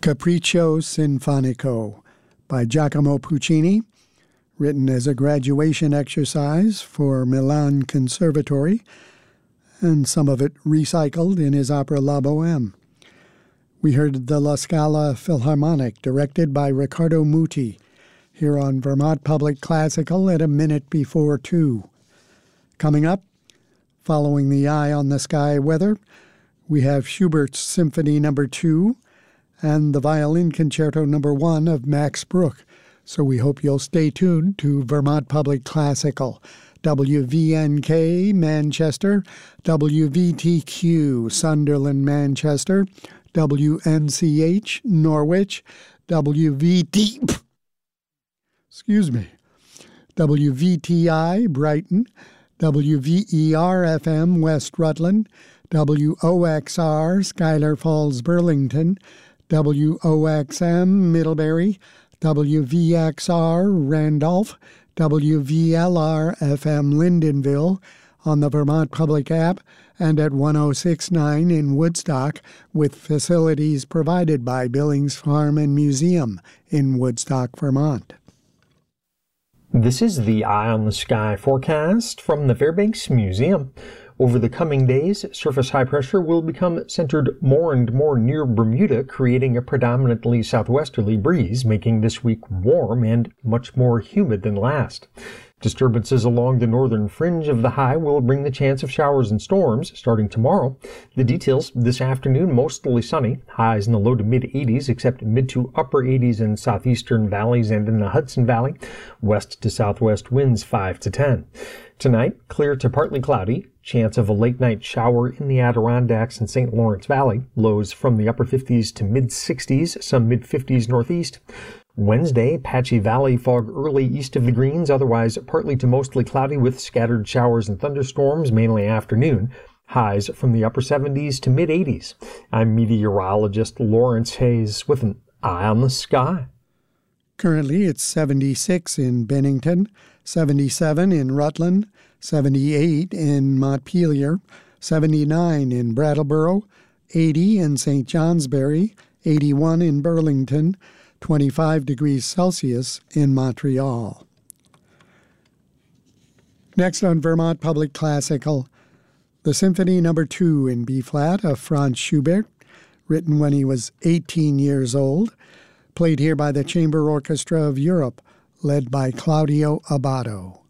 Capriccio Sinfonico by Giacomo Puccini, written as a graduation exercise for Milan Conservatory, and some of it recycled in his opera La Bohème. We heard the La Scala Philharmonic, directed by Riccardo Muti, here on Vermont Public Classical at a minute before 2. Coming up, following the Eye on the Sky weather, we have Schubert's Symphony No. 2 and the Violin Concerto No. 1 of Max Bruch. So we hope you'll stay tuned to Vermont Public Classical, WVNK Manchester, WVTQ Sunderland Manchester, WNCH Norwich, WVTI Brighton, WVER-FM West Rutland, WOXR Schuyler Falls Burlington, WOXM Middlebury, WVXR Randolph, WVLR-FM Lyndonville, on the Vermont Public app, and at 106.9 in Woodstock, with facilities provided by Billings Farm and Museum in Woodstock, Vermont. This is the Eye on the Sky forecast from the Fairbanks Museum. Over the coming days, surface high pressure will become centered more and more near Bermuda, creating a predominantly southwesterly breeze, making this week warm and much more humid than last. Disturbances along the northern fringe of the high will bring the chance of showers and storms starting tomorrow. The details: this afternoon, mostly sunny, highs in the low to mid 80s, except mid to upper 80s in southeastern valleys and in the Hudson Valley. West to southwest winds 5 to 10. Tonight, clear to partly cloudy. Chance of a late night shower in the Adirondacks and St. Lawrence Valley. Lows from the upper 50s to mid 60s, some mid 50s northeast. Wednesday, patchy valley fog early east of the Greens, otherwise partly to mostly cloudy with scattered showers and thunderstorms, mainly afternoon. Highs from the upper 70s to mid 80s. I'm meteorologist Lawrence Hayes with an Eye on the Sky. Currently, it's 76 in Bennington, 77 in Rutland, 78 in Montpelier, 79 in Brattleboro, 80 in St. Johnsbury, 81 in Burlington, 25 degrees Celsius in Montreal. Next on Vermont Public Classical, the Symphony No. 2 in B-flat of Franz Schubert, written when he was 18 years old, played here by the Chamber Orchestra of Europe, led by Claudio Abbado.